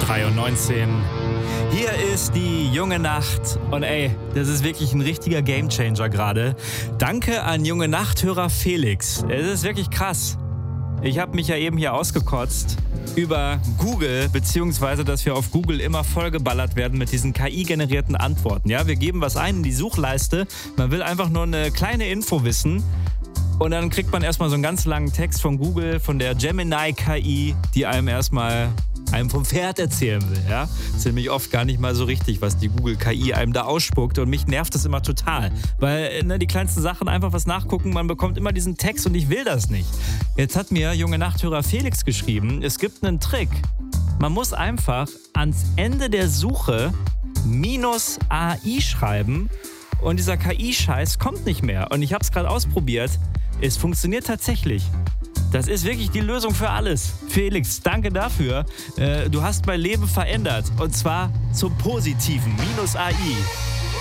3:19 Uhr. Hier ist die junge Nacht und das ist wirklich ein richtiger Gamechanger gerade. Danke an junge Nachthörer Felix. Es ist wirklich krass. Ich habe mich ja eben hier ausgekotzt über Google, beziehungsweise, dass wir auf Google immer vollgeballert werden mit diesen KI-generierten Antworten. Ja, wir geben was ein in die Suchleiste, man will einfach nur eine kleine Info wissen und dann kriegt man erstmal so einen ganz langen Text von Google, von der Gemini-KI, die einem vom Pferd erzählen will. Ja? Das ist nämlich oft gar nicht mal so richtig, was die Google-KI einem da ausspuckt und mich nervt das immer total, weil die kleinsten Sachen einfach was nachgucken, man bekommt immer diesen Text und ich will das nicht. Jetzt hat mir junge Nachthörer Felix geschrieben, es gibt einen Trick. Man muss einfach ans Ende der Suche -AI schreiben und dieser KI-Scheiß kommt nicht mehr. Und ich habe es gerade ausprobiert, es funktioniert tatsächlich. Das ist wirklich die Lösung für alles. Felix, danke dafür. Du hast mein Leben verändert. Und zwar zum Positiven. -AI.